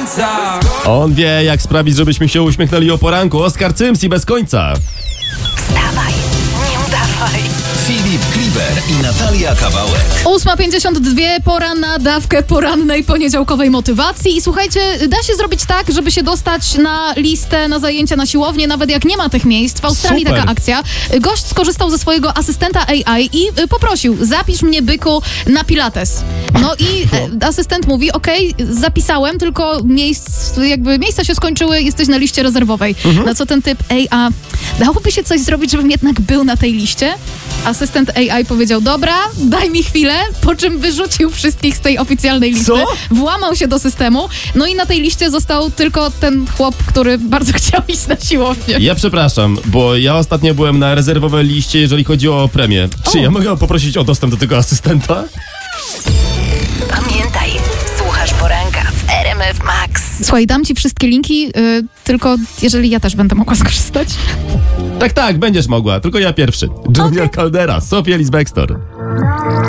On wie, jak sprawić, żebyśmy się uśmiechnęli o poranku. Oskar Cyms i bez końca. Wstawaj, nie udawaj. Filip Kliber i Natalia Kawałek. 8:52, pora na dawkę porannej poniedziałkowej motywacji. I słuchajcie, da się zrobić tak, żeby się dostać na listę, na zajęcia na siłownię, nawet jak nie ma tych miejsc. W Australii Super. taka akcja. Gość skorzystał ze swojego asystenta AI i poprosił, zapisz mnie, byku, na pilates. No i asystent mówi, okej, zapisałem, tylko miejsca się skończyły, jesteś na liście rezerwowej. Na co ten typ, a dałoby się coś zrobić, żebym jednak był na tej liście? Asystent AI powiedział, dobra, daj mi chwilę, po czym wyrzucił wszystkich z tej oficjalnej listy. Co? Włamał się do systemu, no i na tej liście został tylko ten chłop, który bardzo chciał iść na siłownię. Ja przepraszam, bo ja ostatnio byłem na rezerwowej liście, jeżeli chodzi o premię. Czy ja mogę poprosić o dostęp do tego asystenta? Pamiętaj, słuchasz poranka w RMF Max. Słuchaj, dam ci wszystkie linki, tylko jeżeli ja też będę mogła skorzystać. Tak, będziesz mogła, tylko ja pierwszy. Junior Caldera, Sofia Ellis-Bextor.